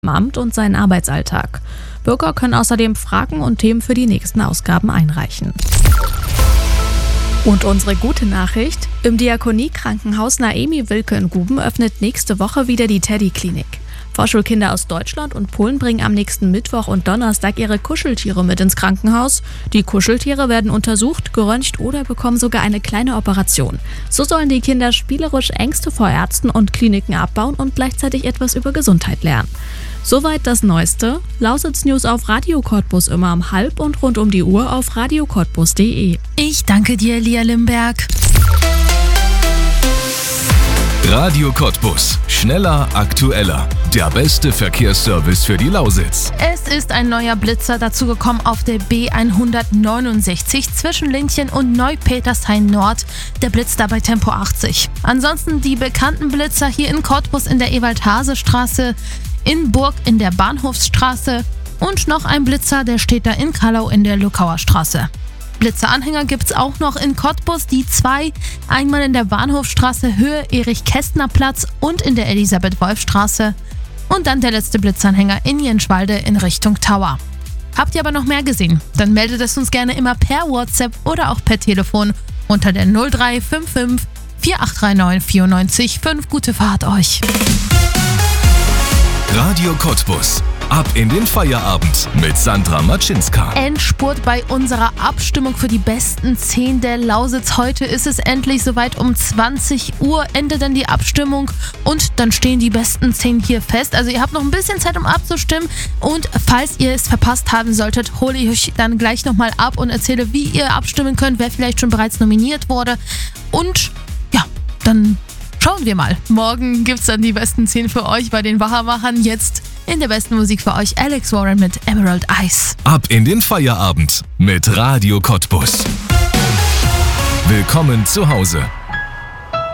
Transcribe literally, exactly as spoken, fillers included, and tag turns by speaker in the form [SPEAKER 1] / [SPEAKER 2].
[SPEAKER 1] Amt und seinen Arbeitsalltag. Bürger können außerdem Fragen und Themen für die nächsten Ausgaben einreichen. Und unsere gute Nachricht: Im Diakonie-Krankenhaus Naemi Wilke in Guben öffnet nächste Woche wieder die Teddy-Klinik. Vorschulkinder aus Deutschland und Polen bringen am nächsten Mittwoch und Donnerstag ihre Kuscheltiere mit ins Krankenhaus. Die Kuscheltiere werden untersucht, geröntgt oder bekommen sogar eine kleine Operation. So sollen die Kinder spielerisch Ängste vor Ärzten und Kliniken abbauen und gleichzeitig etwas über Gesundheit lernen. Soweit das Neueste. Lausitz-News auf Radio Cottbus immer um halb und rund um die Uhr auf radio cottbus punkt de.
[SPEAKER 2] Ich danke dir, Lia Limberg.
[SPEAKER 3] Radio Cottbus. Schneller, aktueller. Der beste Verkehrsservice für die Lausitz.
[SPEAKER 2] Es ist ein neuer Blitzer dazugekommen auf der B hundertneunundsechzig zwischen Lindchen und Neupetershain Nord. Der blitzt dabei Tempo achtzig. Ansonsten die bekannten Blitzer hier in Cottbus in der Ewald-Hase-Straße, in Burg in der Bahnhofsstraße und noch ein Blitzer, der steht da in Kallau in der Lukauer Straße. Blitzeranhänger gibt's auch noch in Cottbus, die zwei, einmal in der Bahnhofstraße Höhe Erich-Kästner-Platz und in der Elisabeth-Wolf-Straße und dann der letzte Blitzanhänger in Jenschwalde in Richtung Tower. Habt ihr aber noch mehr gesehen? Dann meldet es uns gerne immer per WhatsApp oder auch per Telefon unter der null drei fünf fünf vier acht drei neun vier neun fünf. Gute Fahrt euch!
[SPEAKER 3] Radio Cottbus. Ab in den Feierabend mit Sandra Matschinska.
[SPEAKER 2] Endspurt bei unserer Abstimmung für die besten zehn der Lausitz. Heute ist es endlich soweit, um zwanzig Uhr endet dann die Abstimmung und dann stehen die besten zehn hier fest. Also ihr habt noch ein bisschen Zeit, um abzustimmen, und falls ihr es verpasst haben solltet, hole ich euch dann gleich nochmal ab und erzähle, wie ihr abstimmen könnt, wer vielleicht schon bereits nominiert wurde, und ja, dann schauen wir mal. Morgen gibt's dann die besten zehn für euch bei den Wachermachern. Jetzt in der besten Musik für euch Alex Warren mit Emerald Eyes.
[SPEAKER 3] Ab in den Feierabend mit Radio Cottbus. Willkommen zu Hause.